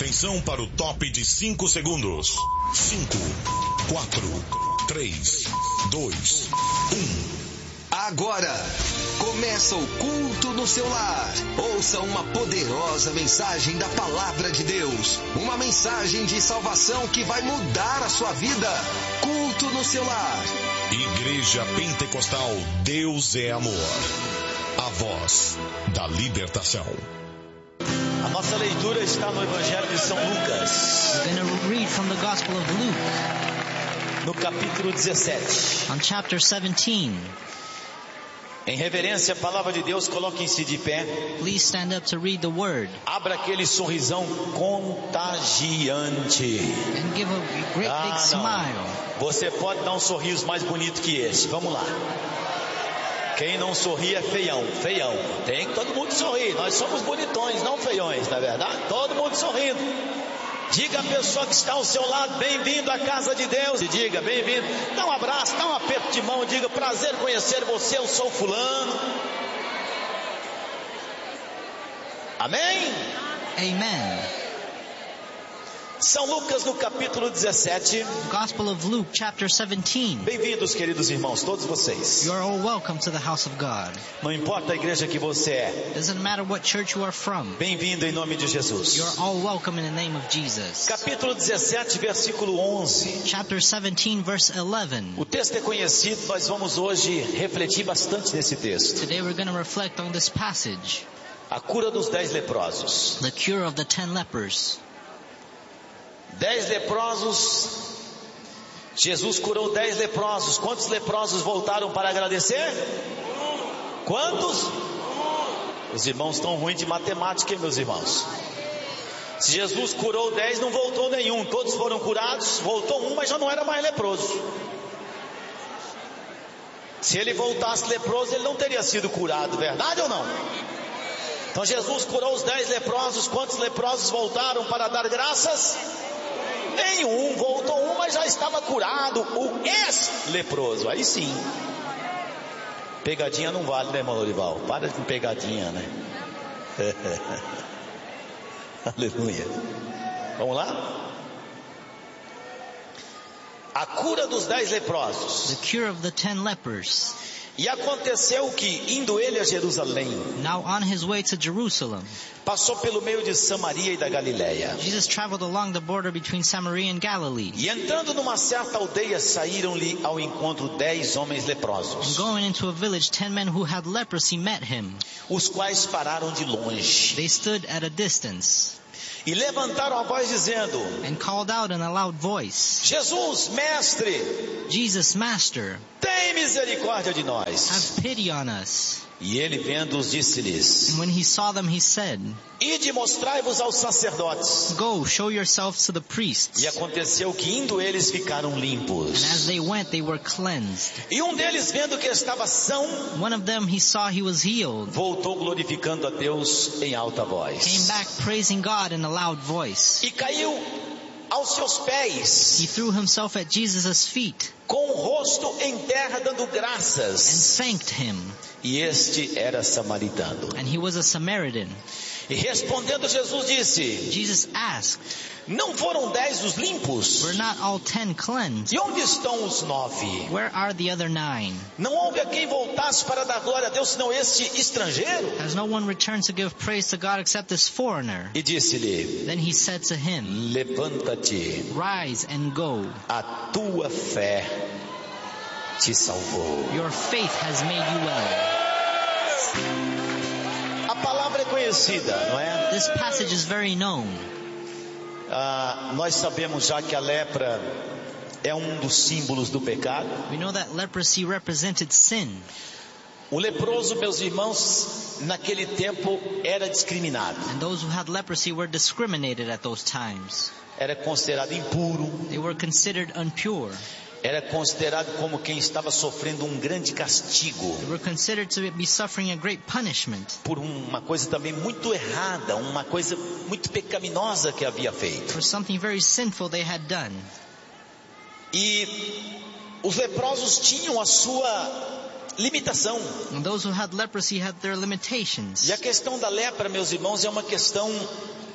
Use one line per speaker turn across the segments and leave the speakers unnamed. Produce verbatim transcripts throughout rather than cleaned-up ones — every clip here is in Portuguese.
Atenção para o top de cinco segundos. cinco, quatro, três, dois, um.
Agora, começa o culto no seu lar. Ouça uma poderosa mensagem da Palavra de Deus. Uma mensagem de salvação que vai mudar a sua vida. Culto no seu lar.
Igreja Pentecostal Deus é Amor. A voz da libertação.
A nossa leitura está no Evangelho de São Lucas.
We're going to read from the Gospel of Luke.
No capítulo dezessete.
On chapter seventeen.
Em reverência à palavra de Deus, coloquem-se de pé.
Please stand up to read the word.
Abra aquele sorrisão contagiante.
And give a great
ah,
big smile.
Não. Você pode dar um sorriso mais bonito que esse. Vamos lá. Quem não sorri é feião, feião. Tem que todo mundo sorrir. Nós somos bonitões, não feiões, não é verdade? Todo mundo sorrindo. Diga à pessoa que está ao seu lado, bem-vindo à casa de Deus. E diga, bem-vindo. Dá um abraço, dá um aperto de mão. Diga, prazer conhecer você, eu sou fulano. Amém?
Amen.
São Lucas no capítulo dezessete.
Gospel of Luke, chapter seventeen.
Bem-vindos, queridos irmãos, todos vocês.
You are all welcome to the house of God.
Não importa a igreja que você é.
Doesn't matter what church you are from.
Bem-vindo em nome de Jesus.
You are all welcome in the name of Jesus.
Capítulo dezessete, versículo onze.
Chapter seventeen, verse eleven.
O texto é conhecido, nós vamos hoje refletir bastante nesse texto.
Today we're going to reflect on this passage.
A cura dos dez leprosos.
The cure of the ten lepers.
Dez leprosos. Jesus curou dez leprosos. Quantos leprosos voltaram para agradecer? Quantos? Os irmãos estão ruins de matemática, hein, meus irmãos? Se Jesus curou dez, não voltou nenhum. Todos foram curados. Voltou um, mas já não era mais leproso. Se ele voltasse leproso, ele não teria sido curado, verdade ou não? Então Jesus curou os dez leprosos. Quantos leprosos voltaram para dar graças? Nenhum, voltou um, mas já estava curado, o ex-leproso. Aí sim. Pegadinha não vale, né, irmão Lorival? Para com pegadinha, né? Aleluia. Vamos lá? A cura dos dez leprosos.
The cure of the ten lepers.
E aconteceu que, indo ele a Jerusalém,
now on his way to Jerusalem,
passou pelo meio de Samaria e da Galileia.
Jesus traveled along the border between Samaria and Galilee.
E entrando numa certa aldeia, saíram-lhe ao encontro dez homens leprosos.
And going into a village, ten men who had leprosy met him.
Os quais pararam de longe.
They stood at a distance.
E levantaram a voz dizendo,
and called out in a loud voice,
Jesus, mestre,
Jesus, master,
tem misericórdia de nós.
Have pity on us.
E ele vendo-os disse-lhes,
and when he saw them he said,
ide mostrai-vos aos sacerdotes.
Go, show yourselves to the priests.
E aconteceu que indo eles ficaram limpos.
And as they went they were cleansed.
E um deles vendo que estava são,
one of them he saw he was healed,
voltou glorificando a Deus em alta voz.
Came back praising God in a loud voice.
E caiu aos seus pés.
He threw himself at Jesus' feet.
Com o rosto em terra dando graças.
And thanked him.
E este era samaritano.
And he was a Samaritan.
E respondendo Jesus disse,
Jesus asked,
não foram dez os limpos?
Were not all ten cleansed?
E onde estão os nove?
Where are the other nine?
Não houve a quem voltasse para dar glória a Deus, senão este estrangeiro?
Has no one returned to give praise to God except this foreigner?
E disse-lhe,
then he said to him,
levanta-te,
rise and go.
A tua fé te salvou.
Your faith has made you well.
A palavra é conhecida, não é?
This passage is very known.
Ah, nós sabemos já que a lepra é um dos símbolos do pecado.
We know that leprosy represented sin.
O leproso, meus irmãos, naquele tempo era discriminado.
And those who had leprosy were discriminated at those times.
Era considerado impuro.
They were considered impure.
Era considerado como quem estava sofrendo um grande castigo.
They were considered to be suffering a great punishment.
Por uma coisa também muito errada, uma coisa muito pecaminosa que havia feito.
For something very sinful they had done.
E os leprosos tinham a sua limitação.
And those who had leprosy had their limitations.
E a questão da lepra, meus irmãos, é uma questão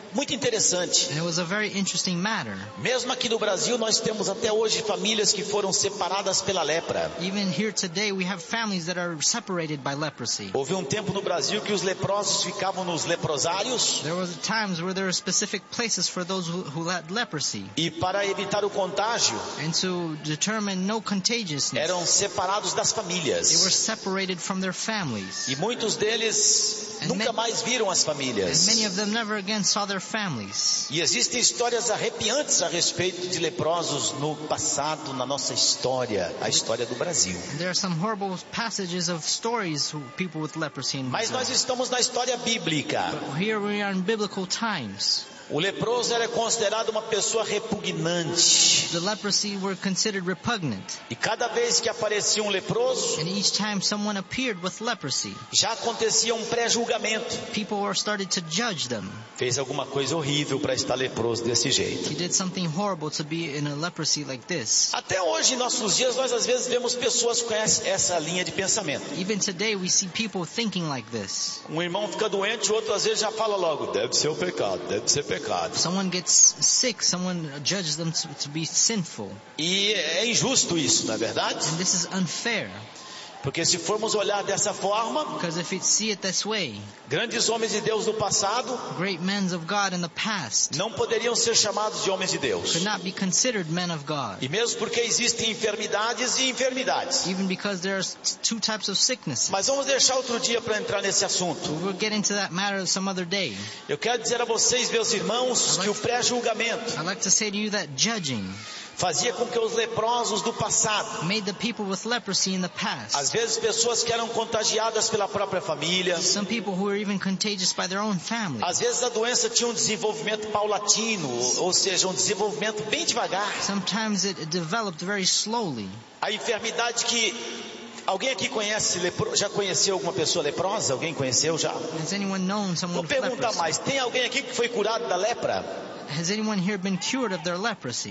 muito interessante.
And it was a very interesting matter.
Mesmo aqui no Brasil, nós temos até hoje famílias que foram separadas pela lepra.
Even here today, we have families that are separated by leprosy.
Houve um tempo no Brasil que os leprosos ficavam nos leprosários.
There were times where there were specific places for those who, who had leprosy.
E para evitar o contágio,
And to determine no contagiousness,
eram separados das
they were
famílias.
separated from their families.
E muitos deles
And
nunca
many-
mais viram as
And
famílias.
many of them never again saw their families.
E existem histórias arrepiantes a respeito de leprosos no passado, na nossa história, a história do Brasil.
And there are some horrible passages of stories of people with leprosy in
Mas nós
Brazil.
estamos na história bíblica.
But here we are in biblical times.
O leproso era considerado uma pessoa repugnante.
The leprosy were considered repugnant.
E cada vez que aparecia um leproso,
And each time someone appeared with leprosy,
já acontecia um pré-julgamento.
people were started to judge them.
Fez alguma coisa horrível para estar leproso desse jeito.
He did something horrible to be in a leprosy like this.
Até hoje, em nossos dias, nós às vezes vemos pessoas com essa essa linha de pensamento.
Even today we see people thinking like this.
Um irmão fica doente, o outro às vezes já fala logo, deve ser o pecado, deve ser pecado.
Someone gets sick, someone judges them to, to be sinful.
E é injusto isso, não é verdade?
And this is unfair.
Porque se formos olhar dessa forma,
Because if you see it this way,
grandes homens de Deus do passado
great men of God in the past
não poderiam ser chamados de homens de Deus.
could not be considered men of God.
E mesmo porque existem enfermidades e enfermidades.
Even because there are two types of sickness.
Mas vamos deixar outro dia para entrar nesse assunto.
We'll get into that matter some other day.
Eu quero dizer a vocês, meus irmãos, que o pré-julgamento
I'd like to say to you that judging
fazia com que os leprosos do passado,
made the people with leprosy in the
às
past,
vezes pessoas que eram contagiadas pela própria família,
some people who were even contagious by their own family.
às vezes a doença tinha um desenvolvimento paulatino, ou seja, um desenvolvimento bem devagar.
Sometimes it developed very slowly.
A enfermidade que alguém aqui conhece, lepro... já conheceu alguma pessoa leprosa? Alguém conheceu já?
Has anyone known someone
Vou
with
perguntar
leprosy?
mais, tem alguém aqui que foi curado da lepra?
Has anyone here been cured of their leprosy?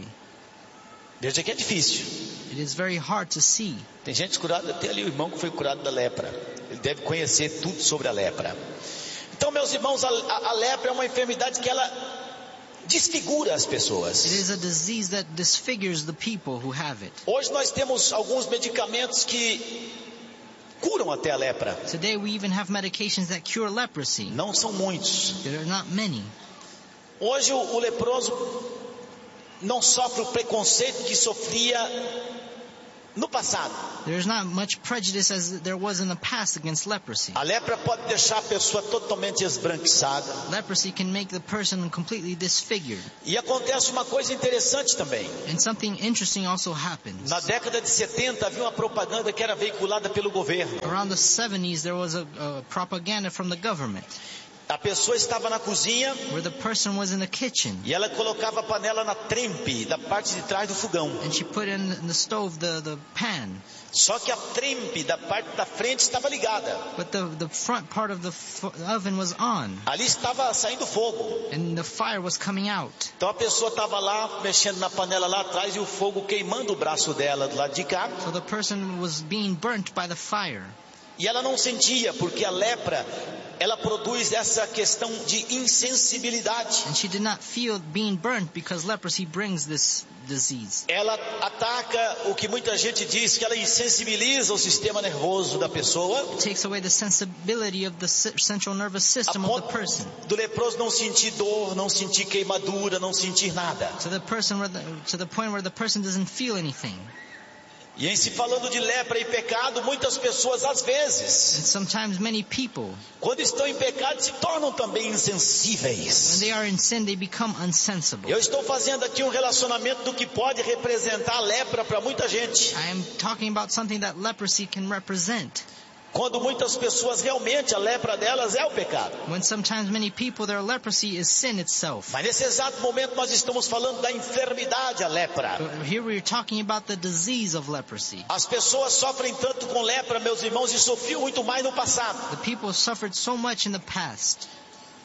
Veja que é difícil.
It is very hard to see.
Tem gente curada, tem ali o irmão que foi curado da lepra. Ele deve conhecer tudo sobre a lepra. Então, meus irmãos, a, a, a lepra é uma enfermidade que ela desfigura as pessoas.
It is a disease that disfigures the people who have it.
Hoje nós temos alguns medicamentos que curam até a lepra.
Today we even have medications that cure leprosy.
Não são muitos.
There are not many.
Hoje o, o leproso não sofre o preconceito que sofria no passado.
There's not much prejudice as there was in the past against leprosy.
A lepra pode deixar a pessoa totalmente esbranquiçada.
Leprosy can make the person completely disfigured.
E acontece uma coisa interessante também.
And something interesting also happens.
Na década de setenta havia uma propaganda que era veiculada pelo governo.
Around the seventies there was a, a propaganda from the government
A pessoa estava na cozinha
where the person was in the kitchen
e ela colocava a panela na trempe da parte de trás do fogão.
and she put in the stove the, the pan.
Só que a trempe da parte da frente estava ligada.
But the, the front part of the f- oven was on
Ali estava saindo fogo.
and the fire was coming out.
Então a pessoa estava lá mexendo na panela lá atrás e o fogo queimando o braço dela do lado de cá.
So the person was being burnt by the fire.
E ela não sentia, porque a lepra, ela produz essa questão de insensibilidade.
And she did not feel being burnt because leprosy brings this disease.
Ela ataca o que muita gente diz, que ela insensibiliza o sistema nervoso da pessoa,
It takes away the sensibility of the c- central nervous
a
system of the
ponto
person.
do leproso não sentir dor, não sentir queimadura, não sentir nada.
To the person where the, to the point where the person doesn't feel anything.
E em se falando de lepra e pecado, muitas pessoas às
And
vezes,
sometimes many people,
quando estão em pecado, se tornam também
when
insensíveis.
they are in sin, they become unsensible.
Eu estou fazendo aqui um relacionamento do que pode representar a lepra para muita gente.
I am talking about something that leprosy can represent.
Quando muitas pessoas realmente a lepra delas é o pecado.
When sometimes many people, their leprosy is sin itself.
Mas nesse exato momento nós estamos falando da enfermidade, a lepra.
But here we are talking about the disease of leprosy.
As pessoas sofrem tanto com lepra, meus irmãos, e sofriam muito mais no passado.
The people suffered so much in the past.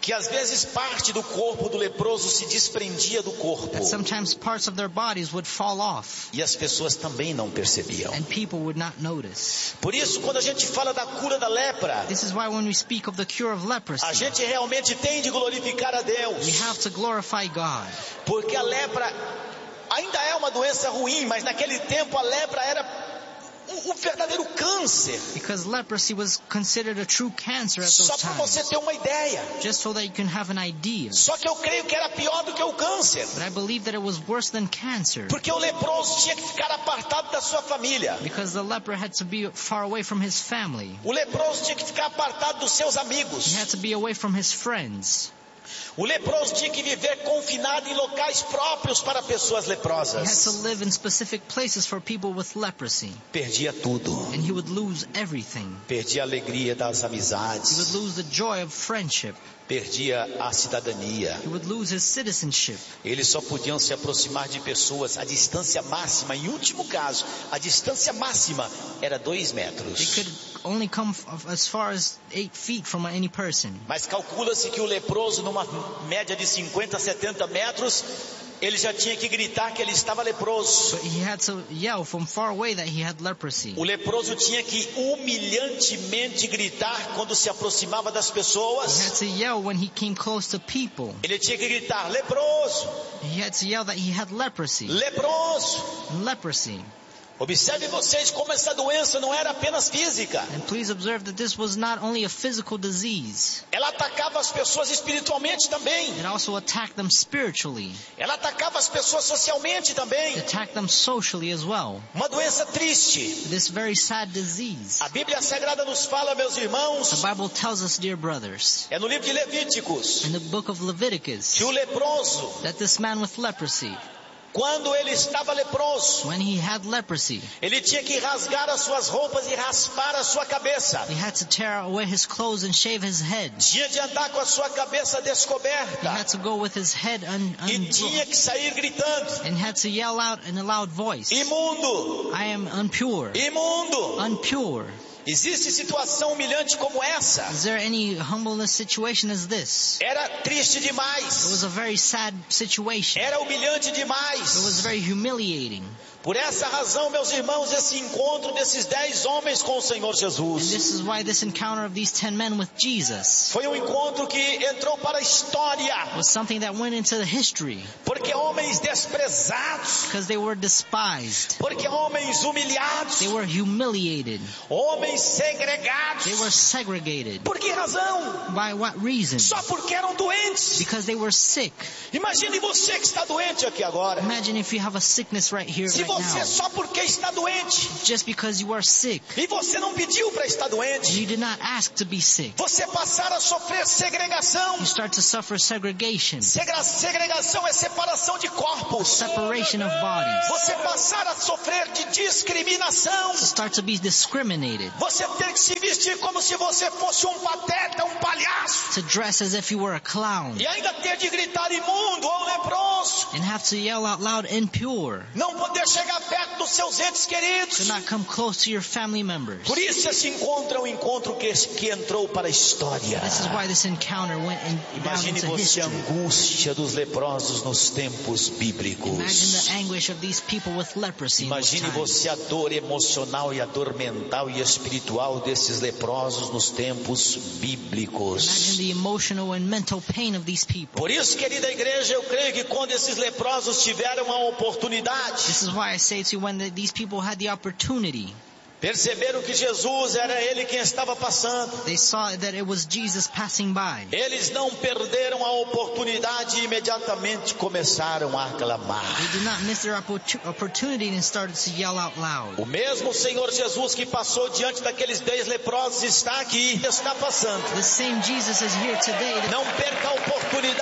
que às vezes parte do corpo do leproso se desprendia do corpo.
That sometimes parts of their bodies would fall off.
E as pessoas também não percebiam.
And people would not notice.
Por isso, quando a gente fala da cura da lepra,
This is why when we speak of the cure of leprosy,
a gente realmente tem de glorificar a Deus.
we have to glorify God.
Porque a lepra ainda é uma doença ruim, mas naquele tempo a lepra era um, um verdadeiro câncer.
Because leprosy was considered a true cancer at
Só
those
para você
times.
ter uma ideia.
Just so that you can have an idea.
Só que eu creio que era pior do que o câncer.
But I believe that it was worse than cancer.
Porque o leproso tinha que ficar apartado da sua família.
Because the leper had to be far away from his family.
O leproso tinha que ficar apartado dos seus amigos.
He had to be away from his friends.
O leproso tinha que viver confinado em locais próprios para pessoas
He had to
leprosas.
live in specific places for people with leprosy.
Perdia tudo.
And he would lose everything.
Perdia a alegria das
He would
amizades.
lose the joy of friendship.
Perdia a cidadania.
He would lose his citizenship.
Eles só podiam se aproximar de pessoas. A distância máxima, em último caso, a distância máxima era dois
They
metros.
could only come f- as far as eight feet from any person.
Mas calcula-se que o leproso, numa média de cinquenta, setenta metros, ele já tinha que gritar que ele estava leproso.
But he had to yell from far away that he had leprosy.
O leproso tinha que humilhantemente gritar quando se aproximava das
He had
pessoas.
to yell when he came close to people.
Ele tinha que gritar, leproso,
He had to yell that he had leprosy.
leproso.
Leprosy.
Observe vocês como essa doença não era apenas física.
And please observe that this was not only a physical disease.
Ela atacava as pessoas espiritualmente também.
It also attacked them spiritually.
Ela atacava as pessoas socialmente
It
também.
attacked them socially as well.
Uma doença triste.
This very sad disease.
A Bíblia Sagrada nos fala, meus
The
irmãos,
Bible tells us, dear brothers,
é no livro de Levíticos,
in the book of Leviticus,
que o leproso,
that this man with leprosy,
quando ele estava leproso,
when he had leprosy,
ele tinha que rasgar as suas roupas e raspar a sua cabeça.
he had to tear away his clothes and shave his head.
Tinha de andar com a sua cabeça
He had
descoberta.
to go with his head un-
E
un-
tinha que sair gritando,
and had to yell out in a loud voice,
imundo,
I am unpure,
imundo.
unpure.
Existe situação humilhante como essa?
Is there any humbleness situation as this?
Era triste
It was
demais.
a very sad situation.
Era humilhante
It was
demais.
very humiliating.
Por essa razão, meus irmãos, esse encontro desses dez homens com o Senhor
And
Jesus
this is why this encounter of these ten men with Jesus
foi um encontro que entrou para a história.
was something that went into the history
Porque homens desprezados,
because they were despised.
porque homens humilhados,
They were humiliated.
homens segregados.
They were segregated.
Por que razão?
By what reason?
Só porque eram doentes.
Because they were sick.
Imagine você que está doente aqui agora.
Imagine if you have a sickness right here,
Se
right
você
now.
só porque está doente
Just because you are sick.
e você não pediu para estar
And
doente,
you did not ask to be sick.
você passar a sofrer segregação.
You start to suffer segregation.
Segra- Segregação é separação de corpos.
Separation of bodies.
Você passar a sofrer de discriminação.
To start to be discriminated.
Você ter que se vestir como se você fosse um pateta, um palhaço.
To dress as if you were a clown.
E ainda ter de gritar imundo ou leproso.
And have to yell out loud, impure.
Não poder chegar perto dos seus entes
To
queridos.
not come close to your family members.
Por isso esse encontro é um encontro que, que entrou para a história.
This is why this encounter went in, down
Imagine
into
você a
history.
angústia dos leprosos nos tempos
Imagine
bíblicos.
the anguish of these people with leprosy in those
Imagine
times.
você a dor emocional e a dor mental e espiritual desses leprosos nos tempos bíblicos.
Imagine the emotional and mental pain of these people.
Por isso, querida igreja, eu creio que quando esses leprosos tiveram a oportunidade,
This is why I say to you, when the, these people had the opportunity,
perceberam que Jesus era ele quem estava passando.
they saw that it was Jesus passing by.
Eles não perderam a oportunidade e imediatamente começaram a aclamar.
They did not miss their opportu- opportunity and started to yell out loud.
O mesmo Senhor Jesus que passou diante daqueles dez leprosos está aqui, está passando.
The same Jesus is here today.
Não perca a oportunidade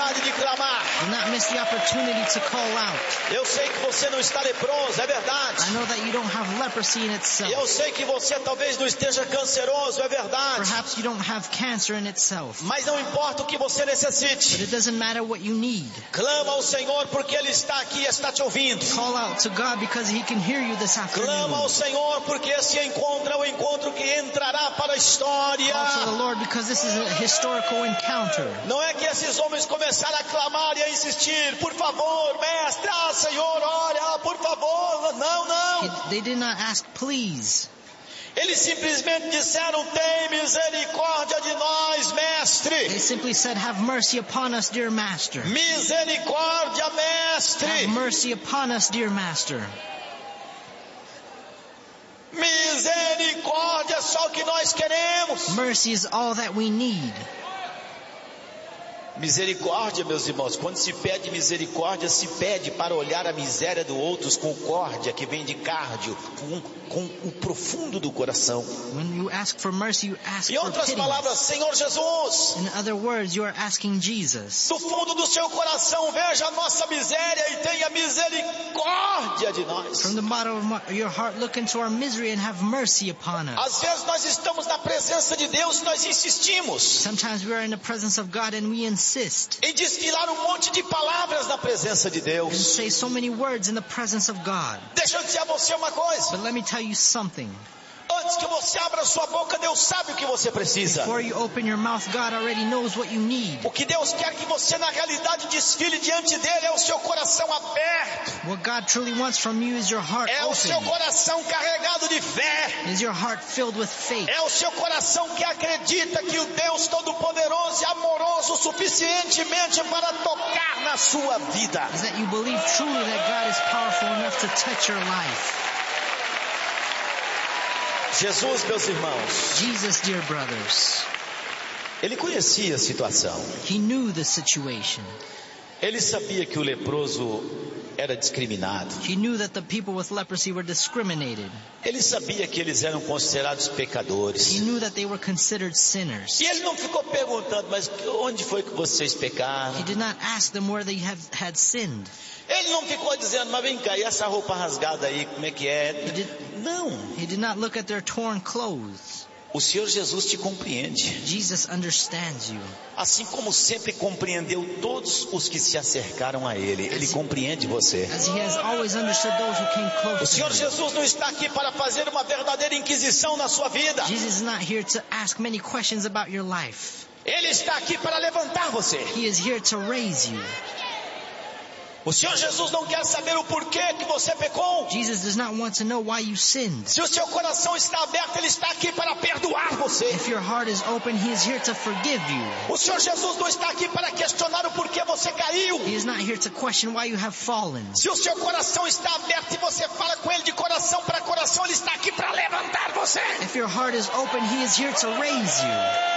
oportunidade de clamar.
Do not miss the opportunity to call out.
Eu sei que você não está leproso, é verdade.
I know that you don't have leprosy in itself.
Eu sei que você talvez não esteja canceroso, é verdade.
Perhaps you don't have cancer in itself.
Mas não importa o que você
But
necessite.
it doesn't matter what you need.
Clama ao Senhor porque Ele está aqui e está te ouvindo.
Call out to God because He can hear you this
Clama ao
afternoon.
Senhor porque esse encontro é o encontro que entrará para a história.
Call to the Lord because this is a historical encounter.
Não é que esses homens começaram a clamar e a insistir, por favor, mestre, ah, Senhor, olha, ah, por favor. Não, não.
They did not ask, please.
Eles simplesmente disseram, tem misericórdia de nós, mestre.
They simply said, have mercy upon us, dear Master.
Misericórdia, mestre.
Have mercy upon us, dear Master.
Misericórdia é só o que nós queremos.
Mercy is all that we need.
Misericórdia, meus irmãos, quando se pede misericórdia, se pede para olhar a miséria do outro com córdia, que vem de cardio, com, com o profundo do coração.
When you ask for mercy, you ask
Em
for
outras
pity.
palavras, Senhor Jesus,
In other words, you are asking Jesus.
do fundo do seu coração, veja a nossa miséria e tenha misericórdia de nós.
From the bottom of my- your heart, look into our misery and have mercy upon us.
Às vezes nós estamos na presença de Deus e nós insistimos
Sometimes we are in the presence of God and we insist
em desfilar um monte de palavras na presença de
and
Deus.
say so many words in the presence of God.
Deixa eu dizer a você uma coisa.
But let me tell you something.
Antes que você abra sua boca, Deus sabe o que você precisa.
Before you open your mouth, God already knows what you need.
O que Deus quer que você na realidade desfile diante dele é o seu coração aberto.
What God truly wants from you is your heart
É o seu
open.
coração carregado de fé.
Is your heart filled with faith.
É o seu coração que acredita que o Deus Todo-Poderoso e amoroso suficientemente para tocar na sua vida.
Is that you believe truly that God is powerful enough to touch your life.
Jesus, meus irmãos,
Jesus, dear brothers,
ele conhecia a situação.
He knew the situation.
Ele sabia que o leproso era discriminado.
He knew that the people with leprosy were discriminated.
Ele sabia que eles eram considerados
He
pecadores.
knew that they were considered sinners.
E ele não ficou perguntando, mas onde foi que vocês pecaram?
He did not ask them where they have had sinned.
Ele não ficou dizendo, mas vem cá, e essa roupa rasgada aí, como é que é?
did-
Não.
He did not look at their torn clothes.
O Senhor Jesus te compreende.
Jesus understands you.
Assim como sempre compreendeu todos os que se acercaram a Ele. Ele compreende você.
As He has always understood those who came
O
close to
Senhor
Him.
Jesus não está aqui para fazer uma verdadeira inquisição na sua vida.
Jesus is not here to ask many questions about your life.
Ele está aqui para levantar você.
He is here to raise you.
O Senhor Jesus não quer saber o porquê que você pecou.
Jesus does not want to know why you sinned.
Se o seu coração está aberto, Ele está aqui para perdoar você.
If your heart is open, He is here to forgive you.
O Senhor Jesus não está aqui para questionar o porquê você caiu.
He is not here to question why you have fallen.
Se o seu coração está aberto e você fala com Ele de coração para coração, Ele está aqui para levantar você.
If your heart is open, He is here to raise you.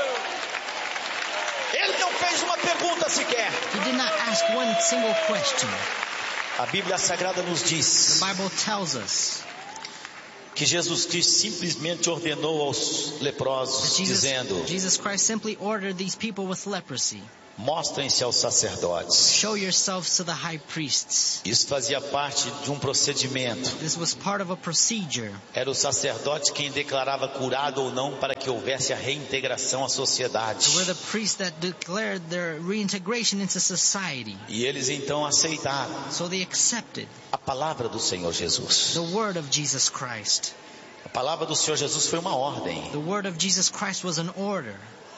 Ele não fez uma pergunta sequer.
He did not ask one single question.
A Bíblia Sagrada nos diz
The Bible tells us
que Jesus Cristo simplesmente ordenou aos
that
leprosos,
Jesus,
dizendo,
Jesus Christ simply ordered these people with leprosy,
mostrem-se aos sacerdotes.
show yourselves to the high priests.
Isso fazia parte de um procedimento.
This was part of a procedure.
Era o sacerdote quem declarava curado ou não para que houvesse a reintegração à sociedade.
They were the priests that declared their reintegration into society.
E eles então aceitaram
So they accepted
a palavra do Senhor Jesus.
the word of Jesus Christ.
A palavra do Senhor Jesus foi uma ordem.
The word of Jesus Christ was an order.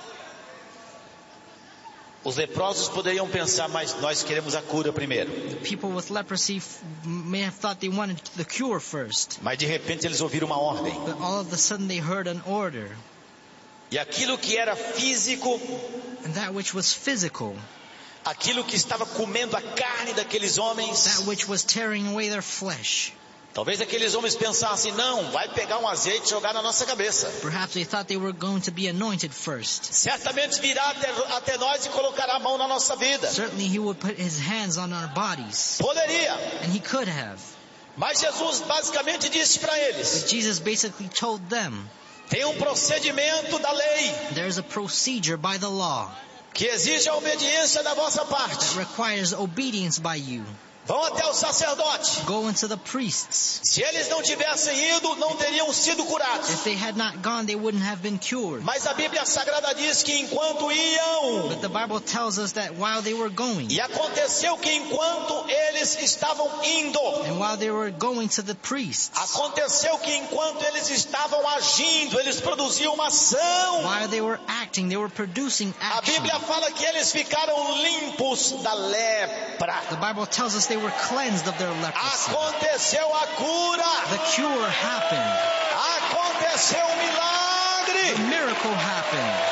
Os leprosos poderiam pensar, mas nós queremos a cura primeiro.
The people with leprosy f- may have thought they wanted the cure first,
Mas de repente eles ouviram uma ordem.
but all of a sudden they heard an order.
E aquilo que era físico,
And that which was physical,
aquilo que estava comendo a carne daqueles homens,
that which was tearing away their flesh.
talvez aqueles homens pensassem, não, vai pegar um azeite e jogar na nossa cabeça.
Perhaps they thought they were going to be anointed first.
Certamente virá até, até nós e colocará a mão na nossa vida.
Certainly he would put his hands on our bodies.
Poderia.
And he could have.
Mas Jesus basicamente disse para eles,
But Jesus basically told them,
tem um procedimento da lei.
there's a procedure by the law.
que exige a obediência da vossa
that
parte.
requires obedience by you.
Vão até o sacerdote.
Go into the priests.
Se eles não tivessem ido, não teriam sido curados.
If they had not gone, they wouldn't have been cured.
Mas a Bíblia Sagrada diz que enquanto iam,
But the Bible tells us that while they were going,
e aconteceu que enquanto eles estavam indo,
and while they were going to the priests,
aconteceu que enquanto eles estavam agindo, eles produziam uma ação.
while they were acting, they were producing
A
action.
Bíblia fala que eles ficaram limpos da lepra.
The Bible tells us they were cleansed of their leprosy.
Aconteceu a cura.
The cure happened.
Aconteceu o milagre.
The miracle happened.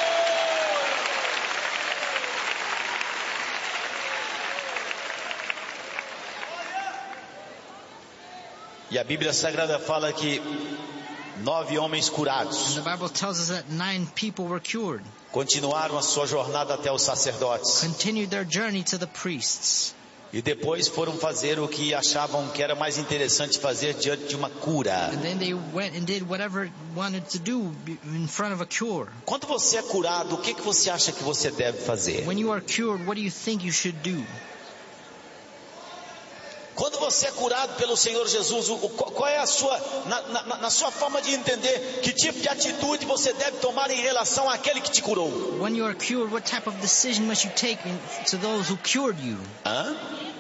E a Bíblia Sagrada fala que nove homens curados
And the Bible tells us that nine people were cured,
continuaram a sua jornada até os sacerdotes.
continued their journey to the priests,
E depois foram fazer o que achavam que era mais interessante fazer diante de uma cura.
and then they went and did whatever wanted to do in front of a cure.
Quando você é curado, o que, que você acha que você deve fazer?
When you are cured, what do you think you should do?
Quando você é curado pelo Senhor Jesus, o, o, qual é a sua, na, na, na sua forma de entender, que tipo de atitude você deve tomar em relação àquele que te curou?
When you are cured, what type of decision must you take in, to those who cured you?
Hã?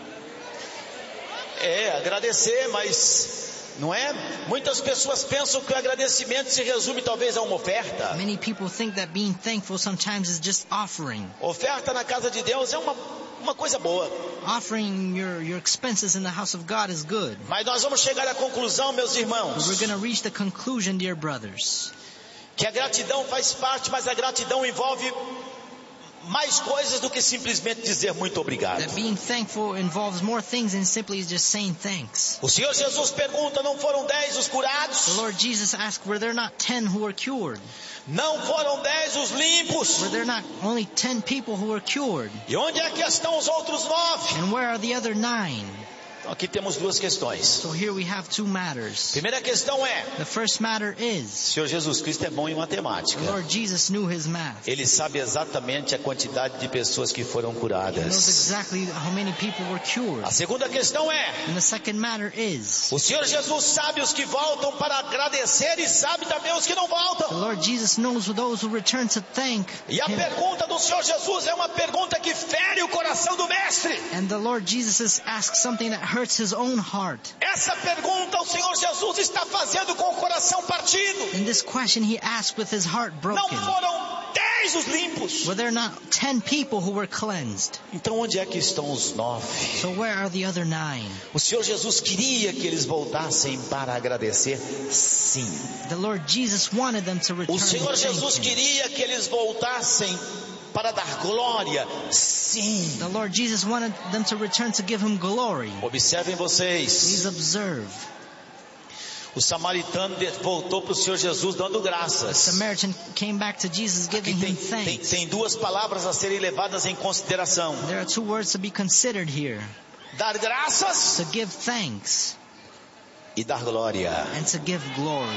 É, agradecer, mas não é? Muitas pessoas pensam que o agradecimento se resume talvez a uma oferta.
Many people think that being thankful sometimes is just offering.
Oferta na casa de Deus é uma, uma coisa boa.
Offering your, your expenses in the house of God is good.
Mas nós vamos chegar à conclusão, meus
But
irmãos,
we're going to reach the conclusion, dear brothers,
que a gratidão faz parte, mas a gratidão envolve mais coisas do que simplesmente dizer muito obrigado.
that being thankful involves more things than simply just saying thanks.
O Senhor Jesus pergunta, não foram dez os
The
curados?
Lord Jesus asked, were there not ten who were cured?
Não foram dez os limpos?
Were there not only ten people who were cured?
E onde é que estão os outros nove?
And where are the other nine?
Então aqui temos duas questões.
So here we have two matters.
Primeira questão é,
The first matter
o
is,
Senhor Jesus Cristo é bom em matemática.
the Lord Jesus knew his math.
Ele sabe exatamente a quantidade de pessoas que foram
He knows
curadas.
exactly how many people were cured.
A segunda questão é,
And the second matter is,
o Senhor Jesus sabe os que voltam para agradecer e sabe também os que não
the
voltam.
Lord Jesus knows those who return to thank
E a
him.
pergunta do Senhor Jesus é uma pergunta que fere o coração do mestre.
And the Lord Jesus has asked something that hurts his own heart.
Essa pergunta o Senhor Jesus está fazendo com o coração partido.
And this question he asked with his heart
Não
broken.
foram dez os limpos.
Were there not ten people who were cleansed?
Então onde é que estão os nove?
So where are the other nine?
O Senhor Jesus queria que eles voltassem para agradecer? Sim.
The Lord Jesus wanted them to return
O Senhor
to thank
Jesus
him.
queria que eles voltassem para dar glória? Sim.
The Lord Jesus wanted them to return to give him glory.
Observem
Please
vocês.
observe.
O samaritano voltou para o Senhor Jesus dando
The
graças.
Samaritan came back to Jesus
Aqui
giving
tem,
him
tem,
thanks.
tem duas palavras a serem levadas em consideração.
There are two words to be considered here.
Dar graças
To give thanks
e dar glória.
and to give glory.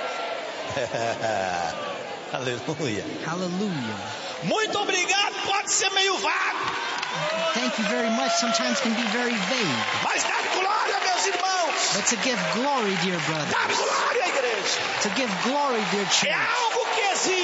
Aleluia.
Hallelujah.
Muito obrigado, pode ser meio vago,
Thank you very much sometimes can be very vague.
mas dar glória, meus irmãos.
But to give glory, dear
Dar
brothers,
glória, igreja.
to give glory, dear
É
church,
algo que exige